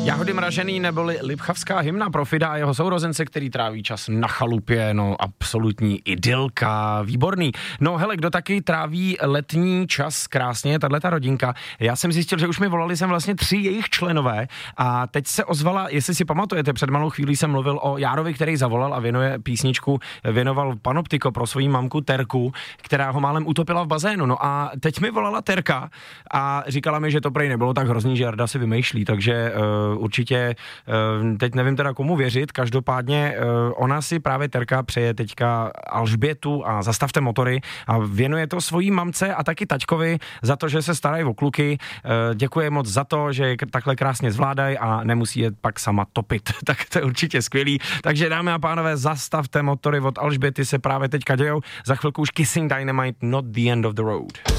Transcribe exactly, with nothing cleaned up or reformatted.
Jahody mražený neboli lipchavská hymna pro Fida a jeho sourozence, který tráví čas na chalupě, no absolutní idylka, výborný. No hele, kdo taky tráví letní čas krásně, tato rodinka. Já jsem zjistil, že už mi volali jsem vlastně tři jejich členové a teď se ozvala, jestli si pamatujete, před malou chvílí jsem mluvil o Járovi, který zavolal a věnuje písničku, věnoval Panoptiko pro svoji mamku Terku, která ho málem utopila v bazénu. No a teď mi volala Terka a říkala mi, že to prej nebylo tak hrozný, že Jarda si vymýšlí, takže uh, určitě, uh, teď nevím teda komu věřit, každopádně uh, ona si právě Terka přeje teďka Alžbětu a Zastavte motory a věnuje to svojí mamce a taky taťkovi za to, že se starají o kluky. Uh, děkuje moc za to, že je takhle krásně zvládají a nemusí je pak sama topit. Tak to je určitě skvělý. Takže dámy a pánové, Zastavte motory od Alžběty se právě teďka dějou. Za chvilku už Kissing Dynamite, Not the End of the Road.